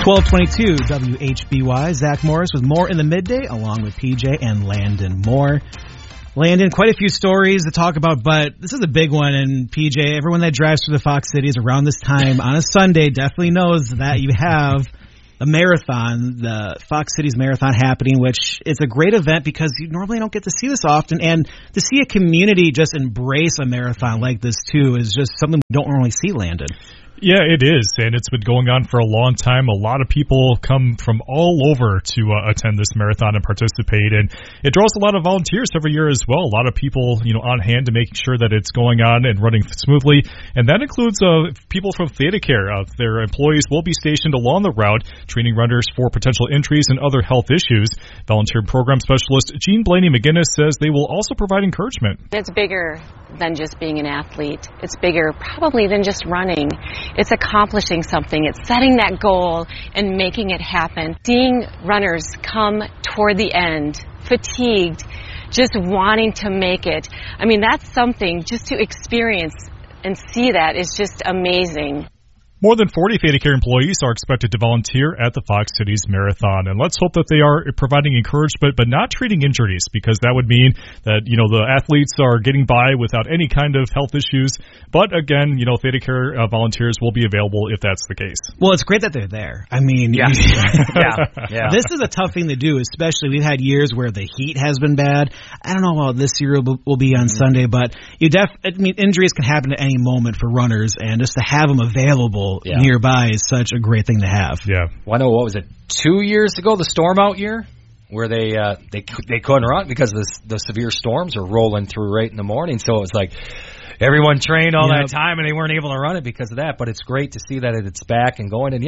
1222 WHBY. Zach Morris with more in the midday, along with PJ and Landon Moore. Landon, quite a few stories to talk about, but this is a big one. And PJ, everyone that drives through the Fox Cities around this time on a Sunday definitely knows that you have the marathon, the Fox Cities Marathon happening, which is a great event because you normally don't get to see this often. And to see a community just embrace a marathon like this, too, is just something we don't normally see, Landon. Yeah, it is, and it's been going on for a long time. A lot of people come from all over to attend this marathon and participate, and it draws a lot of volunteers every year as well. A lot of people, on hand to make sure that it's going on and running smoothly, and that includes people from ThedaCare. Their employees will be stationed along the route, training runners for potential injuries and other health issues. Volunteer program specialist Jean Blaney McGinnis says they will also provide encouragement. It's bigger than just being an athlete. It's bigger probably than just running. It's accomplishing something. It's setting that goal and making it happen. Seeing runners come toward the end, fatigued, just wanting to make it. I mean, that's something just to experience and see that is just amazing. More than 40 ThedaCare employees are expected to volunteer at the Fox Cities Marathon, and let's hope that they are providing encouragement but not treating injuries, because that would mean that, the athletes are getting by without any kind of health issues. But again, ThedaCare volunteers will be available if that's the case. Well, it's great that they're there. I mean, yeah. This is a tough thing to do, especially we've had years where the heat has been bad. I don't know how this year will be on Sunday, but injuries can happen at any moment for runners, and just to have them available nearby is such a great thing to have. Yeah. Well, I know, what was it, 2 years ago, the storm out year, where they couldn't run because the severe storms are rolling through right in the morning. So it was like everyone trained all that time and they weren't able to run it because of that. But it's great to see that it's back and going. And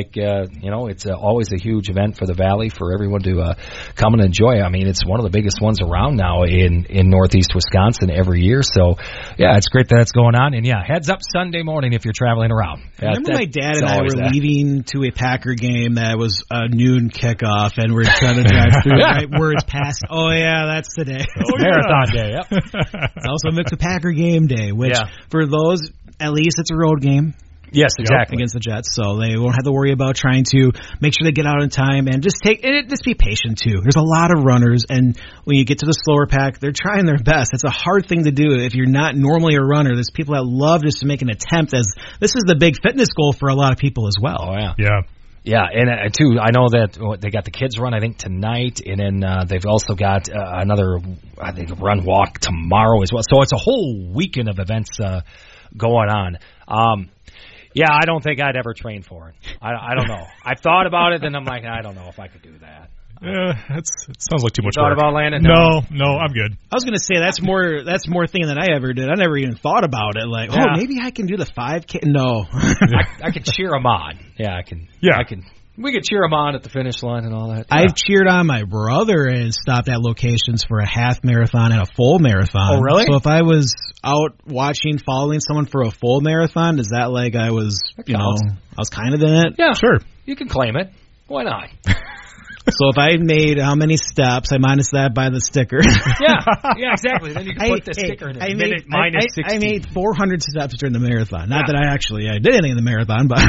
it's always a huge event for the Valley for everyone to come and enjoy. I mean, it's one of the biggest ones around now in Northeast Wisconsin every year. So it's great that it's going on. And heads up Sunday morning if you're traveling around. Remember my dad and I were leaving to a Packer game that was a noon kickoff, and we're trying to drive through right words past. Oh yeah, that's the day. Marathon day. Yep. It's also a Packer game day. Which, for those, at least it's a road game. Yes, exactly. Against the Jets, so they won't have to worry about trying to make sure they get out in time, and just be patient too. There's a lot of runners, and when you get to the slower pack, they're trying their best. It's a hard thing to do if you're not normally a runner. There's people that love just to make an attempt, as this is the big fitness goal for a lot of people as well. Oh yeah. Yeah. Yeah, and too, I know that they got the kids run, I think, tonight, and then they've also got another, I think, run walk tomorrow as well. So it's a whole weekend of events going on. I don't think I'd ever train for it. I don't know. I've thought about it, and I'm like, I don't know if I could do that. Yeah, it sounds like too much work. Thought about landing? No, I'm good. I was going to say that's more thing than I ever did. I never even thought about it. Like, maybe I can do the 5K. No, I could cheer them on. Yeah, I can. Yeah, I can. We could cheer them on at the finish line and all that. Yeah. I've cheered on my brother and stopped at locations for a half marathon and a full marathon. Oh, really? So if I was out following someone for a full marathon, is that like I was, I was kind of in it? Yeah, sure. You can claim it. Why not? So if I made how many steps, I minus that by the sticker. Yeah, exactly. Then you can put the sticker in it. Minus 16. I made 400 steps during the marathon. Not that I did anything in the marathon, but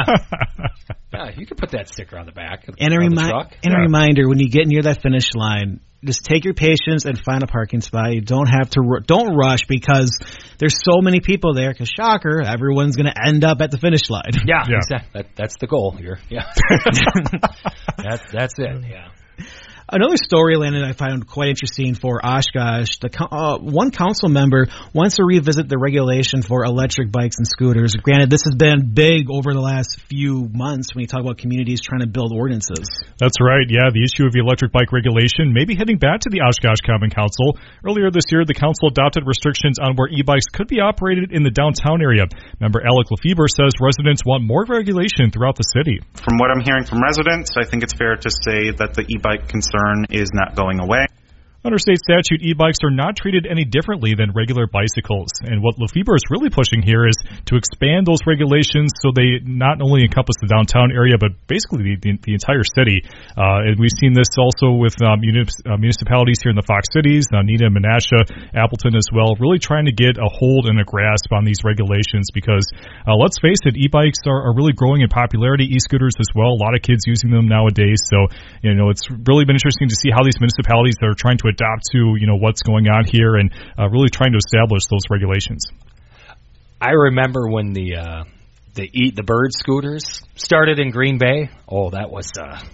yeah, you can put that sticker on the back. And a reminder, when you get near that finish line, just take your patience and find a parking spot. You don't have to don't rush, because there's so many people there. Because shocker, everyone's going to end up at the finish line. Yeah. Exactly. That's the goal here. Yeah, that's it. Yeah. Another story, Landon, I found quite interesting for Oshkosh. One council member wants to revisit the regulation for electric bikes and scooters. Granted, this has been big over the last few months when you talk about communities trying to build ordinances. That's right. Yeah, the issue of the electric bike regulation may be heading back to the Oshkosh Common Council. Earlier this year, the council adopted restrictions on where e-bikes could be operated in the downtown area. Member Alec Lefebvre says residents want more regulation throughout the city. From what I'm hearing from residents, I think it's fair to say that the e-bike concern is not going away. Under state statute, e-bikes are not treated any differently than regular bicycles. And what Lefebvre is really pushing here is to expand those regulations so they not only encompass the downtown area, but basically the entire city. And we've seen this also with municipalities here in the Fox Cities, Neenah, Menasha, Appleton as well, really trying to get a hold and a grasp on these regulations because, let's face it, e-bikes are really growing in popularity, e-scooters as well. A lot of kids using them nowadays. So, it's really been interesting to see how these municipalities are trying to adapt to, what's going on here and really trying to establish those regulations. I remember when the Eat the Bird scooters started in Green Bay. Oh, that was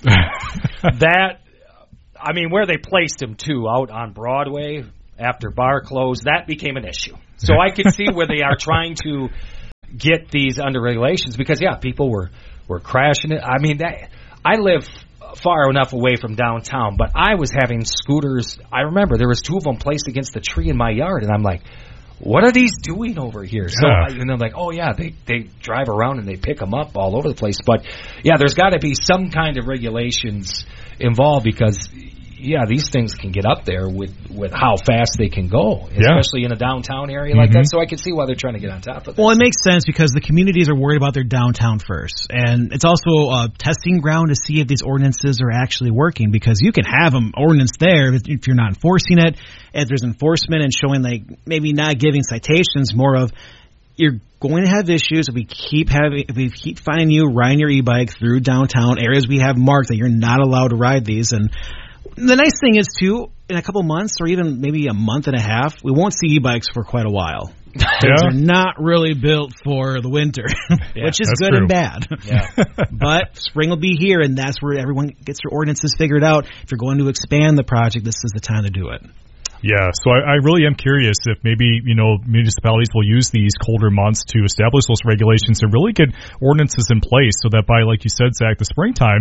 that. I mean, where they placed them too, out on Broadway after bar closed, that became an issue. So I could see where they are trying to get these under regulations because people were crashing it. I mean, I live far enough away from downtown, but I was having scooters. I remember there was 2 of them placed against the tree in my yard, and I'm like, what are these doing over here? So, and I'm like, they drive around and they pick them up all over the place. But, there's got to be some kind of regulations involved because, these things can get up there with how fast they can go, especially in a downtown area like that. So I can see why they're trying to get on top of that. Well, it makes sense because the communities are worried about their downtown first. And it's also a testing ground to see if these ordinances are actually working because you can have an ordinance there if you're not enforcing it. If there's enforcement and showing maybe not giving citations, more of you're going to have issues if we keep finding you riding your e-bike through downtown areas we have marked that you're not allowed to ride these. And the nice thing is, too, in a couple months or even maybe a month and a half, we won't see e-bikes for quite a while. They're not really built for the winter, which is good and bad. But spring will be here, and that's where everyone gets their ordinances figured out. If you're going to expand the project, this is the time to do it. Yeah, so I really am curious if maybe, municipalities will use these colder months to establish those regulations and really get ordinances in place so that by, like you said, Zach, the springtime,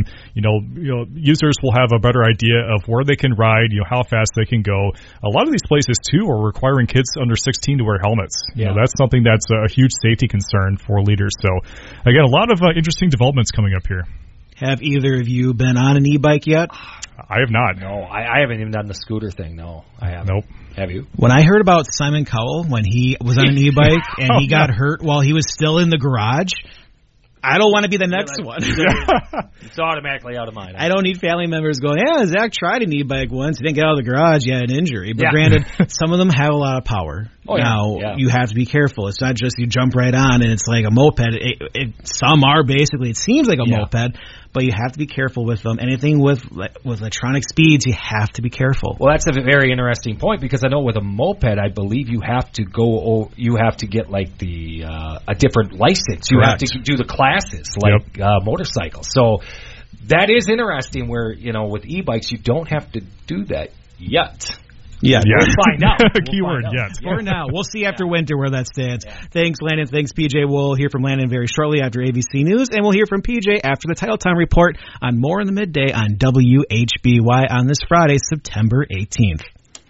users will have a better idea of where they can ride, how fast they can go. A lot of these places, too, are requiring kids under 16 to wear helmets. That's something that's a huge safety concern for leaders. So, again, a lot of interesting developments coming up here. Have either of you been on an e-bike yet? I have not. No, I haven't even done the scooter thing. No, I haven't. Nope. Have you? When I heard about Simon Cowell when he was on an e-bike and he got hurt while he was still in the garage, I don't want to be the next one. It's automatically out of mind. I don't need family members going, Zach tried an e-bike once. He didn't get out of the garage. He had an injury. But granted, some of them have a lot of power. You have to be careful. It's not just you jump right on and it's like a moped. Some are basically, it seems like a moped, but you have to be careful with them. Anything with electronic speeds, you have to be careful. Well, that's a very interesting point because I know with a moped, I believe you have to get like a different license. You have to do the classes like motorcycles. So that is interesting where, with e-bikes, you don't have to do that yet. Yeah, we'll find out. Keyword, yet. For now. We'll see after winter where that stands. Thanks, Landon. Thanks, PJ. We'll hear from Landon very shortly after ABC News, and we'll hear from PJ after the Title Time Report on More in the Midday on WHBY on this Friday, September 18th.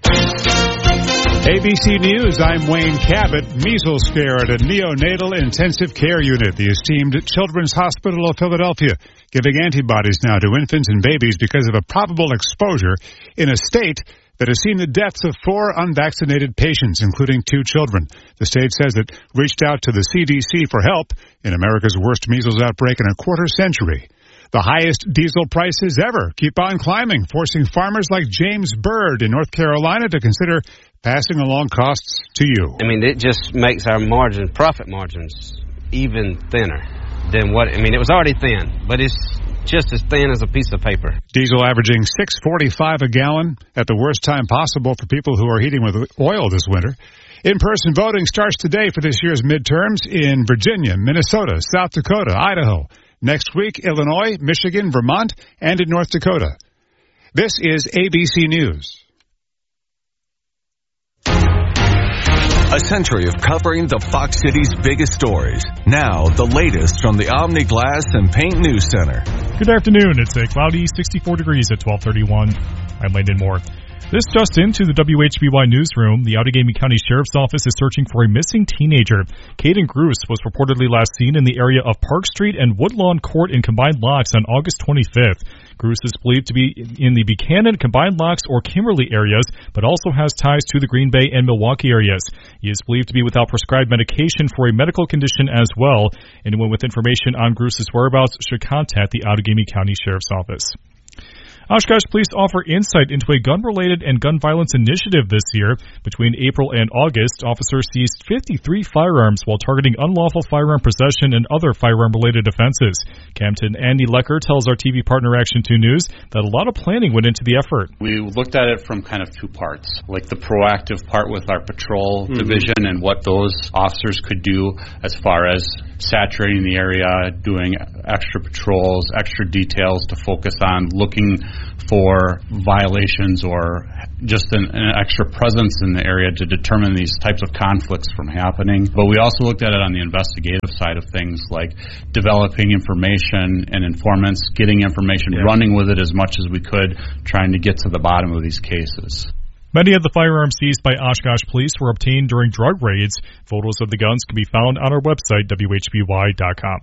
ABC News, I'm Wayne Cabot. Measles scare at a neonatal intensive care unit. The esteemed Children's Hospital of Philadelphia giving antibodies now to infants and babies because of a probable exposure in a state that has seen the deaths of 4 unvaccinated patients, including 2 children. The state says it reached out to the CDC for help in America's worst measles outbreak in a quarter century. The highest diesel prices ever keep on climbing, forcing farmers like James Bird in North Carolina to consider passing along costs to you. I mean, it just makes our profit margins even thinner than it was already thin, but it's just as thin as a piece of paper. Diesel averaging $6.45 a gallon at the worst time possible for people who are heating with oil this winter. In-person voting starts today for this year's midterms in Virginia, Minnesota, South Dakota, Idaho. Next week, Illinois, Michigan, Vermont, and in North Dakota. This is ABC News. A century of covering the Fox City's biggest stories. Now, the latest from the Omni Glass and Paint News Center. Good afternoon. It's a cloudy 64 degrees at 12:31. I'm Landon Moore. This just into the WHBY newsroom. The Outagamie County Sheriff's Office is searching for a missing teenager. Caden Gruce was reportedly last seen in the area of Park Street and Woodlawn Court in Combined Locks on August 25th. Gruce is believed to be in the Buchanan, Combined Locks, or Kimberly areas, but also has ties to the Green Bay and Milwaukee areas. He is believed to be without prescribed medication for a medical condition as well. Anyone with information on Gruce's whereabouts should contact the Outagamie County Sheriff's Office. Oshkosh Police offer insight into a gun-related and gun violence initiative this year. Between April and August, officers seized 53 firearms while targeting unlawful firearm possession and other firearm-related offenses. Captain Andy Lecker tells our TV partner Action 2 News that a lot of planning went into the effort. We looked at it from kind of two parts, like the proactive part with our patrol division and what those officers could do as far as saturating the area, doing extra patrols, extra details to focus on looking for violations or just an extra presence in the area to determine these types of conflicts from happening. But we also looked at it on the investigative side of things, like developing information and informants, getting information, running with it as much as we could, trying to get to the bottom of these cases. Many of the firearms seized by Oshkosh Police were obtained during drug raids. Photos of the guns can be found on our website, WHBY.com.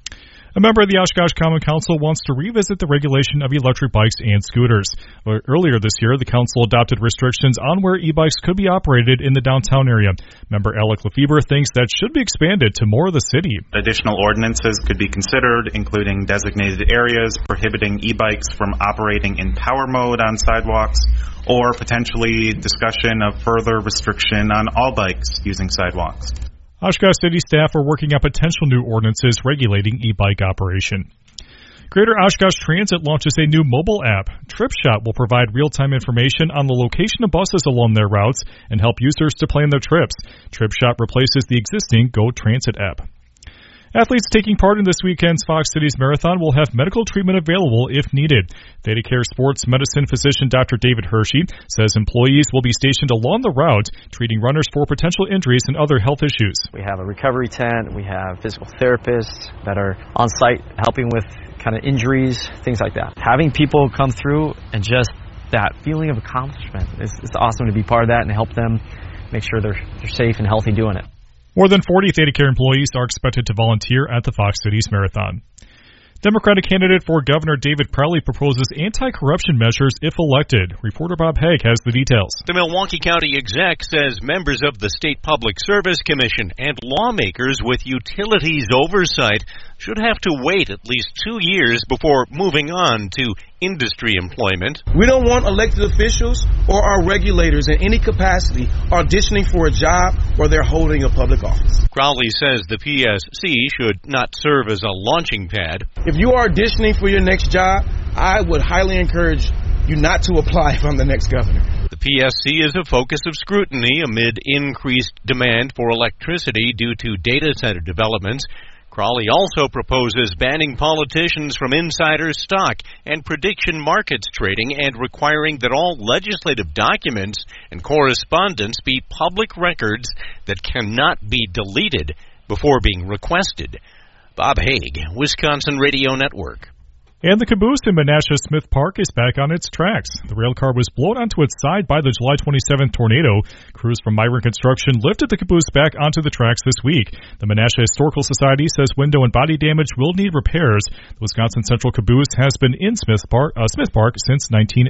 A member of the Oshkosh Common Council wants to revisit the regulation of electric bikes and scooters. Earlier this year, the council adopted restrictions on where e-bikes could be operated in the downtown area. Member Alec Lefebvre thinks that should be expanded to more of the city. Additional ordinances could be considered, including designated areas prohibiting e-bikes from operating in power mode on sidewalks, or potentially discussion of further restriction on all bikes using sidewalks. Oshkosh City staff are working on potential new ordinances regulating e-bike operation. Greater Oshkosh Transit launches a new mobile app. TripShot will provide real-time information on the location of buses along their routes and help users to plan their trips. TripShot replaces the existing Go Transit app. Athletes taking part in this weekend's Fox Cities Marathon will have medical treatment available if needed. ThedaCare Sports Medicine physician Dr. David Hershey says employees will be stationed along the route, treating runners for potential injuries and other health issues. We have a recovery tent, we have physical therapists that are on site helping with kind of injuries, things like that. Having people come through and just that feeling of accomplishment, it's awesome to be part of that and help them make sure they're safe and healthy doing it. More than 40 ThedaCare employees are expected to volunteer at the Fox Cities Marathon. Democratic candidate for Governor David Crowley proposes anti-corruption measures if elected. Reporter Bob Haig has the details. The Milwaukee County exec says members of the State Public Service Commission and lawmakers with utilities oversight should have to wait at least 2 years before moving on to industry employment. We don't want elected officials or our regulators in any capacity auditioning for a job where they're holding a public office. Crowley says the PSC should not serve as a launching pad. If you are auditioning for your next job, I would highly encourage you not to apply if I'm the next governor. The PSC is a focus of scrutiny amid increased demand for electricity due to data center developments. Crowley also proposes banning politicians from insider stock and prediction markets trading and requiring that all legislative documents and correspondence be public records that cannot be deleted before being requested. Bob Haig, Wisconsin Radio Network. And the caboose in Menasha Smith Park is back on its tracks. The rail car was blown onto its side by the July 27th tornado. Crews from Myron Construction lifted the caboose back onto the tracks this week. The Menasha Historical Society says window and body damage will need repairs. The Wisconsin Central caboose has been in Smith Park since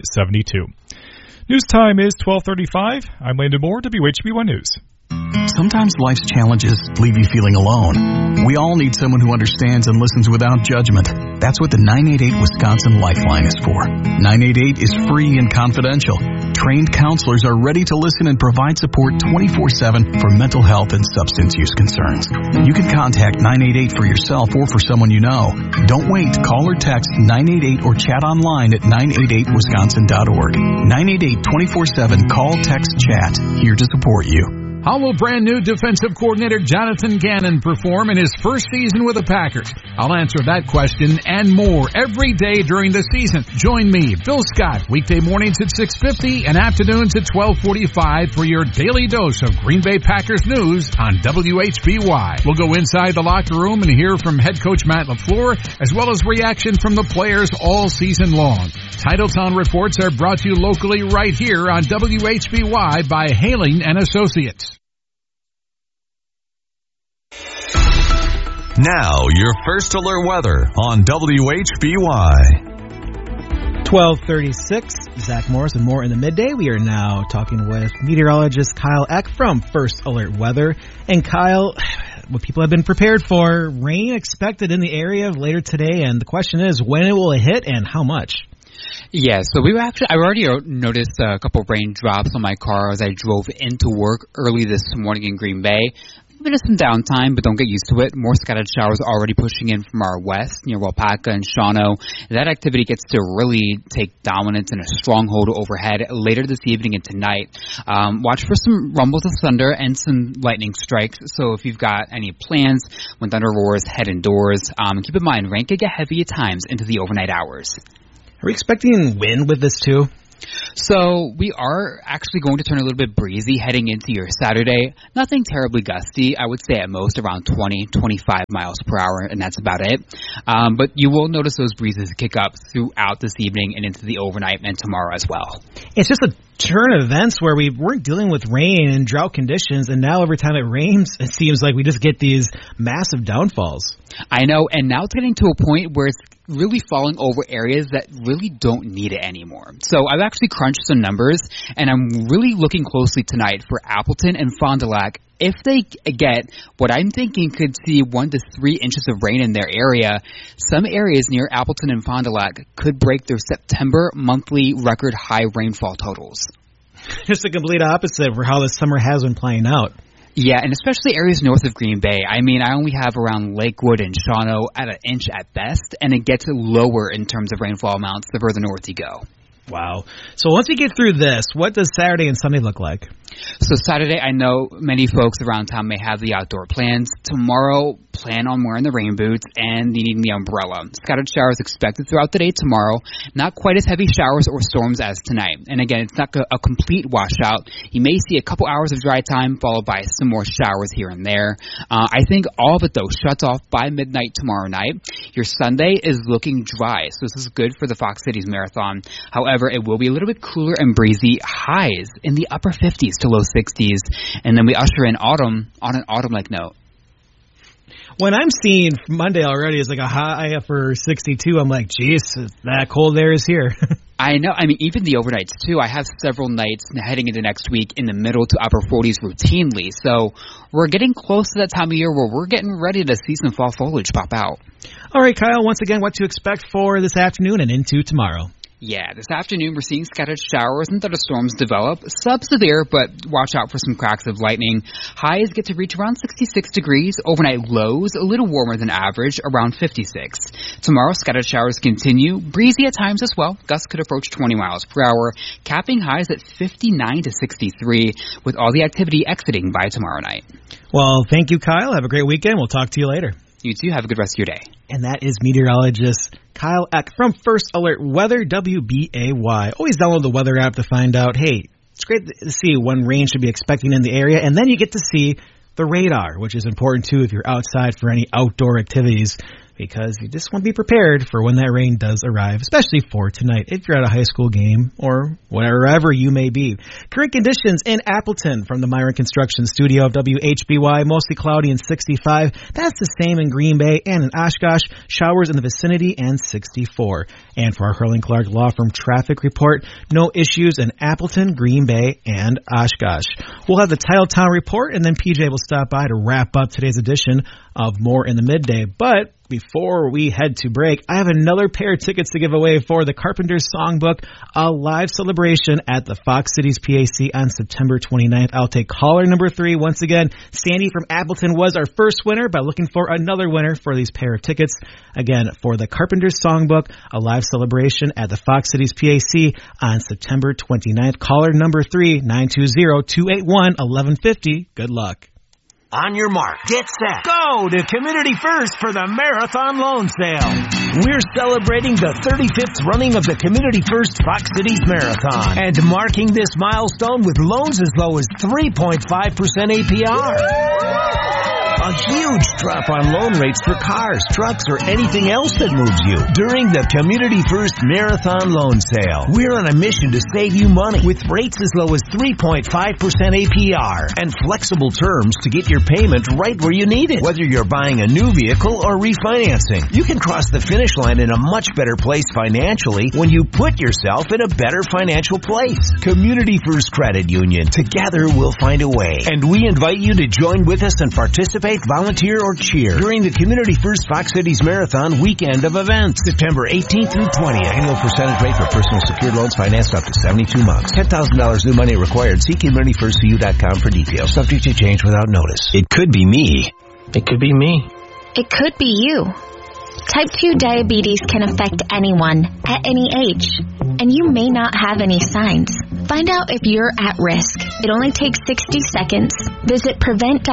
1972. News time is 12:35. I'm Landon Moore, WHB1 News. Sometimes life's challenges leave you feeling alone. We all need someone who understands and listens without judgment. That's what the 988 Wisconsin Lifeline is for. 988 is free and confidential. Trained counselors are ready to listen and provide support 24/7 for mental health and substance use concerns. You can contact 988 for yourself or for someone you know. Don't wait. Call or text 988 or chat online at 988wisconsin.org. 988 24/7 call, text, chat. Here to support you. How will brand new defensive coordinator Jonathan Gannon perform in his first season with the Packers? I'll answer that question and more every day during the season. Join me, Bill Scott, weekday mornings at 6:50 and afternoons at 12:45 for your daily dose of Green Bay Packers news on WHBY. We'll go inside the locker room and hear from head coach Matt LaFleur, as well as reaction from the players all season long. Titletown reports are brought to you locally right here on WHBY by Hailing and Associates. Now, your first alert weather on WHBY. 12:36, Zach Morris and more in the midday. We are now talking with meteorologist Kyle Eck from First Alert Weather. And Kyle, what people have been prepared for, rain expected in the area later today, and the question is when it will hit and how much? Yeah, so I already noticed a couple of raindrops on my car as I drove into work early this morning in Green Bay. A bit of some downtime, but don't get used to it. More scattered showers already pushing in from our west near Waupaca and Shawano. That activity gets to really take dominance and a stronghold overhead later this evening and tonight. Watch for some rumbles of thunder and some lightning strikes. So if you've got any plans when thunder roars, head indoors. Keep in mind, rain could get heavy at times into the overnight hours. Are we expecting wind with this too? So we are actually going to turn a little bit breezy heading into your Saturday. Nothing terribly gusty. I would say at most around 20, 25 miles per hour, and that's about it. But you will notice those breezes kick up throughout this evening and into the overnight and tomorrow as well. It's just a turn of events where we weren't dealing with rain and drought conditions, and now every time it rains, it seems like we just get these massive downfalls. I know, and now it's getting to a point where it's really falling over areas that really don't need it anymore. So I've actually crunched some numbers, and I'm really looking closely tonight for Appleton and Fond du Lac. If they get what I'm thinking could see 1 to 3 inches of rain in their area, some areas near Appleton and Fond du Lac could break their September monthly record high rainfall totals. Just the complete opposite for how the summer has been playing out. Yeah, and especially areas north of Green Bay. I mean, I only have around Lakewood and Shawano at an inch at best, and it gets lower in terms of rainfall amounts the further north you go. Wow. So once we get through this, what does Saturday and Sunday look like? So Saturday, I know many folks around town may have the outdoor plans. Tomorrow, plan on wearing the rain boots and needing the umbrella. Scattered showers expected throughout the day tomorrow. Not quite as heavy showers or storms as tonight. And again, it's not a complete washout. You may see a couple hours of dry time followed by some more showers here and there. I think all of it, though, shuts off by midnight tomorrow night. Your Sunday is looking dry, so this is good for the Fox Cities Marathon. However, it will be a little bit cooler and breezy. Highs in the upper 50s to low 60s, and then we usher in autumn on an autumn-like note. When I'm seeing Monday already is like a high for 62, I'm like, geez, that cold air is here. I know. I mean, even the overnights, too. I have several nights heading into next week in the middle to upper 40s routinely. So we're getting close to that time of year where we're getting ready to see some fall foliage pop out. All right, Kyle, once again, what to expect for this afternoon and into tomorrow. Yeah, this afternoon we're seeing scattered showers and thunderstorms develop. Sub-severe, but watch out for some cracks of lightning. Highs get to reach around 66 degrees. Overnight lows a little warmer than average, around 56. Tomorrow, scattered showers continue. Breezy at times as well. Gusts could approach 20 miles per hour, capping highs at 59 to 63, with all the activity exiting by tomorrow night. Well, thank you, Kyle. Have a great weekend. We'll talk to you later. You too. Have a good rest of your day. And that is meteorologist Kyle Eck from First Alert Weather, WBAY. Always download the weather app to find out, hey, it's great to see when rain should be expecting in the area. And then you get to see the radar, which is important too if you're outside for any outdoor activities, because you just want to be prepared for when that rain does arrive, especially for tonight if you're at a high school game or wherever you may be. Current conditions in Appleton from the Myron Construction Studio of WHBY, mostly cloudy and 65. That's the same in Green Bay and in Oshkosh. Showers in the vicinity and 64. And for our Hurling Clark Law Firm traffic report, no issues in Appleton, Green Bay, and Oshkosh. We'll have the Titletown report, and then PJ will stop by to wrap up today's edition of More in the Midday. But before we head to break, I have another pair of tickets to give away for the Carpenters Songbook, a live celebration at the Fox Cities PAC on September 29th. I'll take caller number 3. Once again, Sandy from Appleton was our first winner, but looking for another winner for these pair of tickets. Again, for the Carpenters Songbook, a live celebration at the Fox Cities PAC on September 29th. Caller number 3, 920-281-1150. Good luck. On your mark, get set, go to Community First for the Marathon Loan Sale. We're celebrating the 35th running of the Community First Fox Cities Marathon and marking this milestone with loans as low as 3.5% APR. A huge drop on loan rates for cars, trucks, or anything else that moves you during the Community First Marathon Loan Sale. We're on a mission to save you money with rates as low as 3.5% APR and flexible terms to get your payment right where you need it. Whether you're buying a new vehicle or refinancing, you can cross the finish line in a much better place financially when you put yourself in a better financial place. Community First Credit Union. Together we'll find a way. And we invite you to join with us and participate, volunteer, or cheer during the Community First Fox Cities Marathon weekend of events, September 18th through 20th. Annual percentage rate for personal secured loans financed up to 72 months. $10,000 new money required. See CommunityFirstCU.com for details. Subject to change without notice. It could be me. It could be me. It could be you. Type 2 diabetes can affect anyone at any age, and you may not have any signs. Find out if you're at risk. It only takes 60 seconds. Visit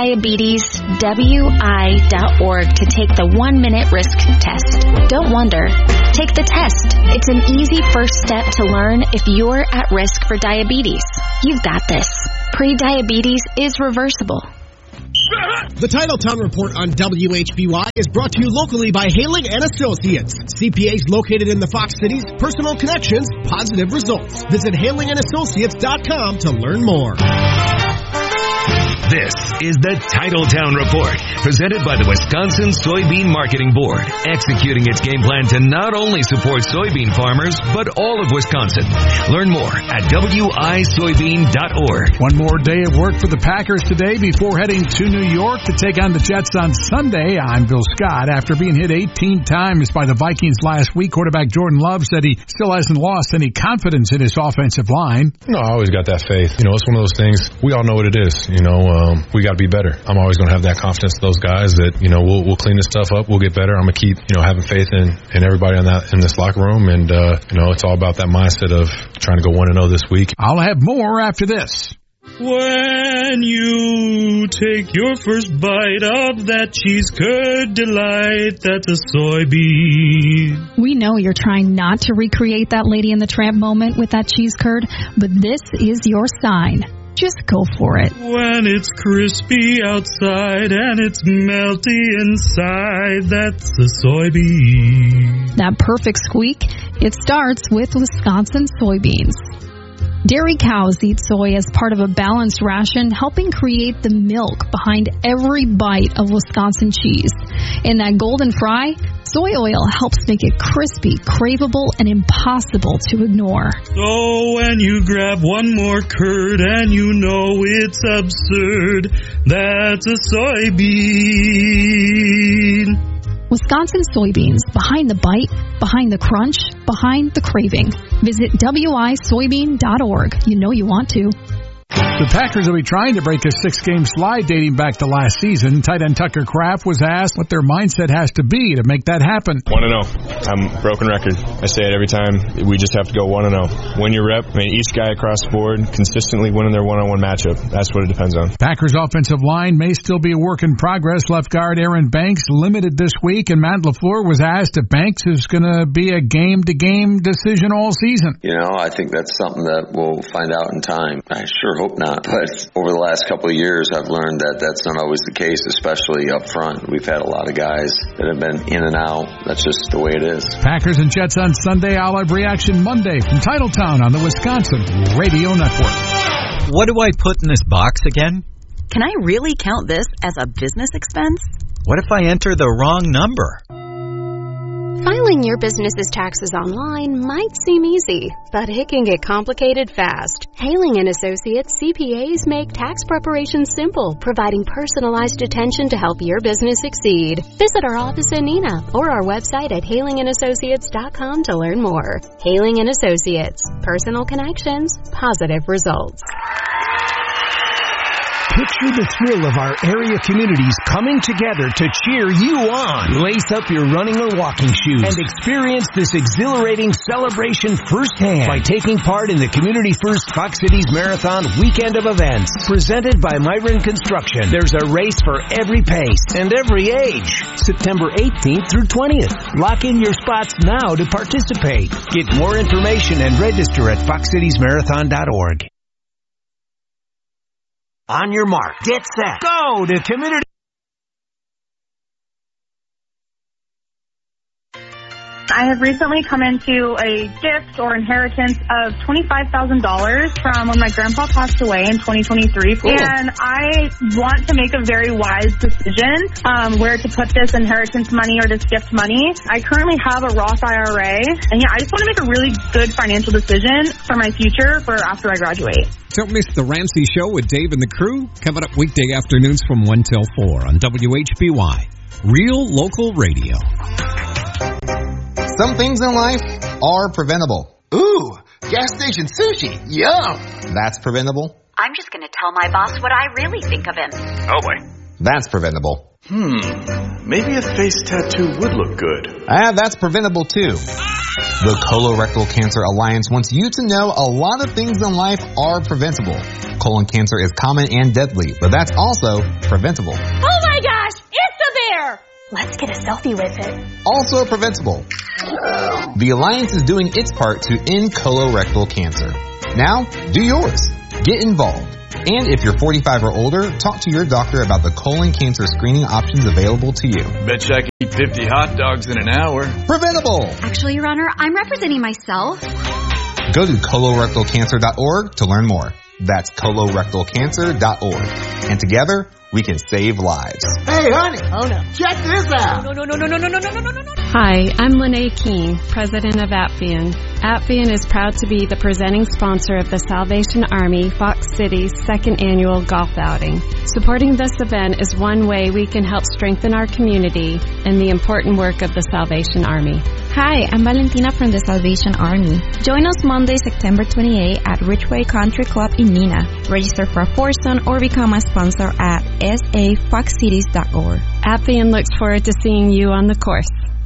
PreventDiabetesWI.org to take the 1-minute risk test. Don't wonder. Take the test. It's an easy first step to learn if you're at risk for diabetes. You've got this. Pre-diabetes is reversible. The Titletown Report on WHBY is brought to you locally by Haling & Associates. CPAs located in the Fox Cities, personal connections, positive results. Visit HalingAndAssociates.com to learn more. This is the Titletown Report, presented by the Wisconsin Soybean Marketing Board, executing its game plan to not only support soybean farmers, but all of Wisconsin. Learn more at wisoybean.org. One more day of work for the Packers today before heading to New York to take on the Jets on Sunday. I'm Bill Scott. After being hit 18 times by the Vikings last week, quarterback Jordan Love said he still hasn't lost any confidence in his offensive line. No, I always got that faith. It's one of those things. We all know what it is. We got to be better. I'm always going to have that confidence in those guys that, we'll clean this stuff up. We'll get better. I'm going to keep, having faith in everybody in this locker room. And, it's all about that mindset of trying to go 1-0 this week. I'll have more after this. When you take your first bite of that cheese curd delight, that's a soybean. We know you're trying not to recreate that Lady and the Tramp moment with that cheese curd, but this is your sign. Just go for it. When it's crispy outside and it's melty inside, that's a soybean. That perfect squeak, it starts with Wisconsin soybeans. Dairy cows eat soy as part of a balanced ration, helping create the milk behind every bite of Wisconsin cheese. In that golden fry, soy oil helps make it crispy, craveable, and impossible to ignore. So when you grab one more curd and you know it's absurd, that's a soybean. Wisconsin soybeans, behind the bite, behind the crunch, behind the craving. Visit wisoybean.org. You know you want to. The Packers will be trying to break a 6-game slide dating back to last season. Tight end Tucker Kraft was asked what their mindset has to be to make that happen. 1-0. I'm broken record. I say it every time. We just have to go 1-0. Win your rep. Each guy across the board consistently winning their one-on-one matchup. That's what it depends on. Packers offensive line may still be a work in progress. Left guard Aaron Banks limited this week, and Matt LaFleur was asked if Banks is going to be a game-to-game decision all season. I think that's something that we'll find out in time. I sure hope not, but over the last couple of years I've learned that that's not always the case, especially up front. We've had a lot of guys that have been in and out. That's just the way it is. Packers and Jets on Sunday. I'll have reaction Monday from Titletown on the Wisconsin Radio Network. What do I put in this box again? Can I really count this as a business expense? What if I enter the wrong number? Filing your business's taxes online might seem easy, but it can get complicated fast. Haling & Associates CPAs make tax preparation simple, providing personalized attention to help your business succeed. Visit our office in Neenah or our website at halingandassociates.com to learn more. Haling & Associates. Personal connections, positive results. Picture the thrill of our area communities coming together to cheer you on. Lace up your running or walking shoes and experience this exhilarating celebration firsthand by taking part in the Community First Fox Cities Marathon Weekend of Events. Presented by Myron Construction. There's a race for every pace and every age. September 18th through 20th. Lock in your spots now to participate. Get more information and register at foxcitiesmarathon.org. On your mark, get set, go to Community. I have recently come into a gift or inheritance of $25,000 from when my grandpa passed away in 2023. Cool. And I want to make a very wise decision where to put this inheritance money or this gift money. I currently have a Roth IRA. And I just want to make a really good financial decision for my future for after I graduate. Don't miss The Ramsey Show with Dave and the crew. Coming up weekday afternoons from 1 till 4 on WHBY. Real local radio. Some things in life are preventable. Ooh, gas station sushi. Yum. That's preventable. I'm just going to tell my boss what I really think of him. Oh, boy. That's preventable. Maybe a face tattoo would look good. That's preventable, too. The Colorectal Cancer Alliance wants you to know a lot of things in life are preventable. Colon cancer is common and deadly, but that's also preventable. Oh, my gosh. It's a bear. Let's get a selfie with it. Also preventable. The Alliance is doing its part to end colorectal cancer. Now, do yours. Get involved. And if you're 45 or older, talk to your doctor about the colon cancer screening options available to you. Bet you I could eat 50 hot dogs in an hour. Preventable! Actually, Your Honor, I'm representing myself. Go to colorectalcancer.org to learn more. That's colorectalcancer.org. And together, we can save lives. Hey, honey. Oh, no. Check this out. No. Hi, I'm Lene Keene, president of Appian. Appian is proud to be the presenting sponsor of the Salvation Army Fox Cities second annual golf outing. Supporting this event is one way we can help strengthen our community and the important work of the Salvation Army. Hi, I'm Valentina from the Salvation Army. Join us Monday, September 28 at Ridgeway Country Club in Neenah. Register for a foursome or become a sponsor at safoxcities.org. Appian looks forward to seeing you on the course.